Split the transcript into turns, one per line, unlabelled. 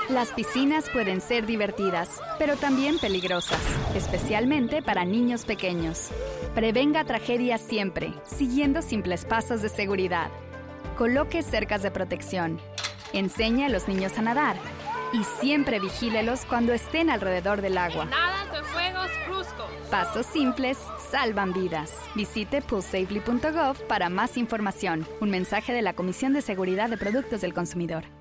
Las piscinas pueden ser divertidas, pero también peligrosas, especialmente para niños pequeños. Prevenga tragedias siempre, siguiendo simples pasos de seguridad. Coloque cercas de protección. Enseñe a los niños a nadar. Y siempre vigílelos cuando estén alrededor del agua.
Nada de fuegos bruscos.
Pasos simples salvan vidas. Visite poolsafely.gov para más información. Un mensaje de la Comisión de Seguridad de Productos del Consumidor.